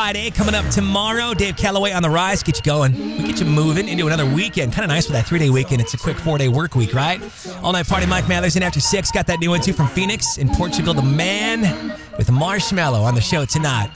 Friday coming up tomorrow. Dave Calloway on the Rise. Get you going. We get you moving into another weekend. Kind of nice with that 3-day weekend. It's a quick 4-day work week, right? All-night party. Mike Mathers in after 6. Got that new one, too, from Phoenix in Portugal. The Man with Marshmello on the show tonight.